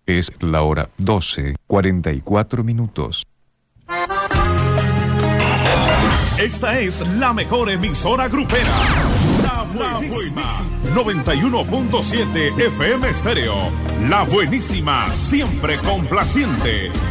Es la hora 12:44. Esta es la mejor emisora grupera. La Buenísima. 91.7 FM Estéreo. La Buenísima, siempre complaciente.